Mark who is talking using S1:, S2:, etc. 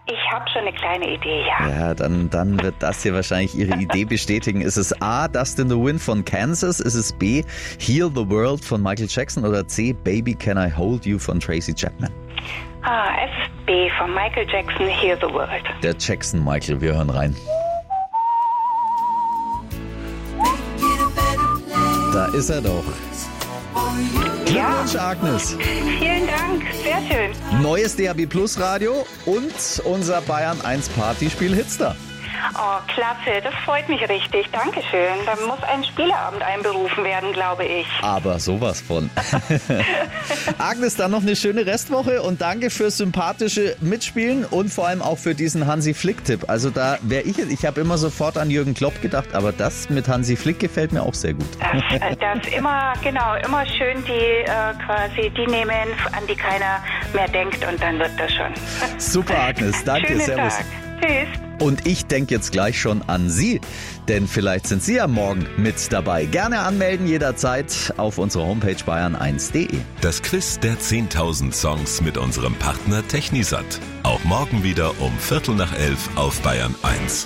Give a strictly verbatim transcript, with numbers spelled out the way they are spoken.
S1: Ich habe schon eine kleine Idee, ja.
S2: Ja, dann, dann wird das hier wahrscheinlich Ihre Idee bestätigen. Ist es A, Dust in the Wind von Kansas? Ist es B, Heal the World von Michael Jackson? Oder C, Baby Can I Hold You von Tracy Chapman?
S1: Ah, es ist B von Michael Jackson, Heal the World.
S2: Der Jackson Michael, wir hören rein. Da ist er doch. Glückwunsch,
S1: Ja.
S2: Agnes.
S1: Vielen Dank, sehr schön.
S2: Neues D A B Plus Radio und unser Bayern eins Partyspiel Hitster.
S1: Oh, klasse, das freut mich richtig. Dankeschön. Da muss ein Spieleabend einberufen werden, glaube ich.
S2: Aber sowas von. Agnes, dann noch eine schöne Restwoche und danke fürs sympathische Mitspielen und vor allem auch für diesen Hansi-Flick-Tipp. Also da wäre ich, ich habe immer sofort an Jürgen Klopp gedacht, aber das mit Hansi Flick gefällt mir auch sehr gut.
S1: Das, das immer, genau, immer schön die äh, quasi die nehmen, an die keiner mehr denkt und dann wird das schon.
S2: Super, Agnes, danke,
S1: Schönen
S2: servus.
S1: Tag. Tschüss.
S2: Und ich denke jetzt gleich schon an Sie, denn vielleicht sind Sie ja morgen mit dabei. Gerne anmelden jederzeit auf unserer Homepage bayern eins punkt de.
S3: Das Quiz der zehntausend Songs mit unserem Partner Technisat. Auch morgen wieder um Viertel nach elf auf Bayern eins.